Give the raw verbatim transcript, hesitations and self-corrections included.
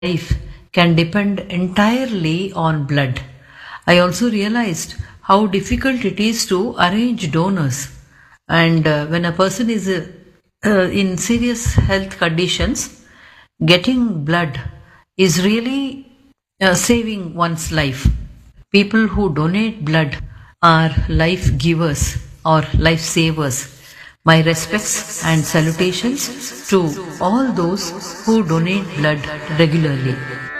life can depend entirely on blood. I also realized how difficult it is to arrange donors. And uh, when a person is uh, uh, in serious health conditions, getting blood is really uh, saving one's life. People who donate blood are life givers or life savers. My respects and salutations to all those who donate blood regularly.